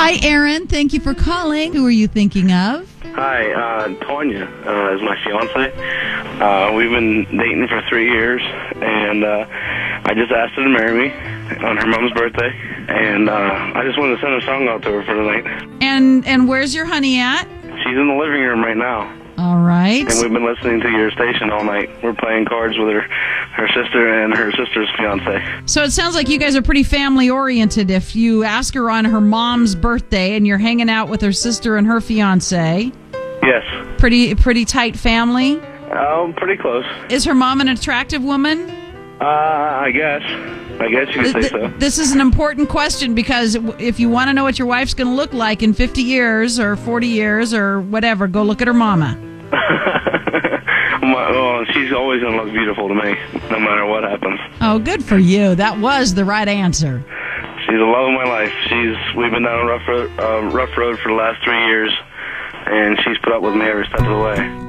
Hi, Aaron. Thank you for calling. Who are you thinking of? Hi, Tonya is my fiance. We've been dating for 3 years, and I just asked her to marry me on her mom's birthday, and I just wanted to send a song out to her for tonight. And where's your honey at? She's in the living room right now. All right. And we've been listening to your station all night. We're playing cards with her sister and her sister's fiance. So it sounds like you guys are pretty family-oriented if you ask her on her mom's birthday and you're hanging out with her sister and her fiance. Yes. Pretty tight family? Pretty close. Is her mom an attractive woman? I guess you could say so. This is an important question because if you want to know what your wife's going to look like in 50 years or 40 years or whatever, go look at her mama. Well, she's always going to look beautiful to me, no matter what happens. Oh, good for you. That was the right answer. She's the love of my life. We've been down a rough road for the last 3 years, and she's put up with me every step of the way.